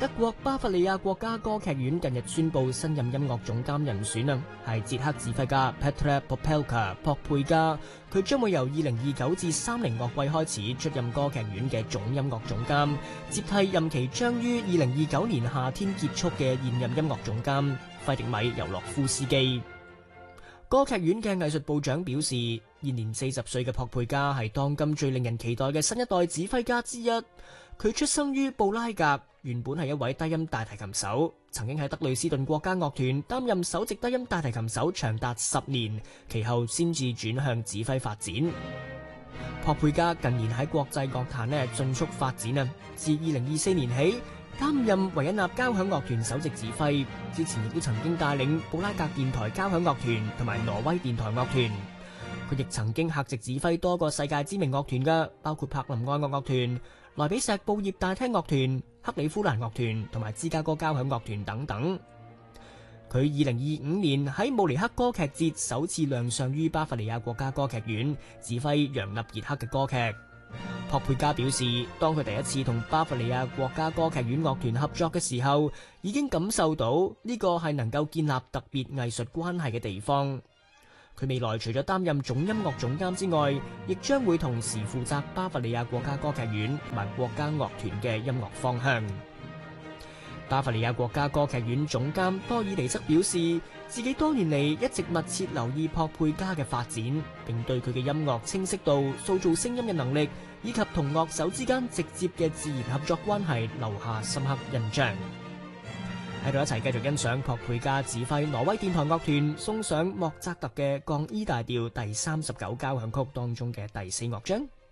德國巴伐利亞國家歌劇院近日宣布新任音樂總監人選係捷克指揮家 Petr Popelka 朴佩嘉，佢將會由2029至30樂季開始出任歌劇院嘅總音樂總監，接替任期將於2029年夏天結束嘅現任音樂總監費迪米尤洛夫斯基。歌劇院嘅藝術部長表示，現年40歲嘅朴佩嘉係當今最令人期待嘅新一代指揮家之一。佢出生於布拉格，原本係一位低音大提琴手，曾經喺德累斯頓國家樂團擔任首席低音大提琴手長達10年，其後先至轉向指揮發展。朴佩嘉近年喺國際樂壇迅速發展，自2024年起擔任維也納交響樂團首席指揮，之前亦都曾經帶領布拉格電台交響樂團同埋挪威電台樂團。佢亦曾經客席指揮多個世界知名樂團嘅，包括柏林愛樂樂團、萊比錫布葉大廳樂團、克里夫蘭樂團同埋芝加哥交響樂團等等。佢2025年喺慕尼黑歌劇節首次亮相於巴伐利亞國家歌劇院，指揮楊納傑克嘅歌劇。朴佩嘉表示，當佢第一次同巴伐利亞國家歌劇院樂團合作嘅時候，已經感受到呢個係能夠建立特別藝術關係嘅地方。佢未來除咗擔任總音樂總監之外，亦將會同時負責巴伐利亞國家歌劇院同埋國家樂團嘅音樂方向。巴伐利亞國家歌劇院總監多爾尼則表示，自己多年嚟一直密切留意朴佩嘉嘅發展，並對佢嘅音樂清晰度、塑造聲音嘅能力以及同樂手之間直接嘅自然合作關係留下深刻印象。喺度一齊繼續欣賞朴佩嘉指揮挪威電台樂團送上莫扎特嘅降 E 大調第39交響曲當中嘅第4樂章。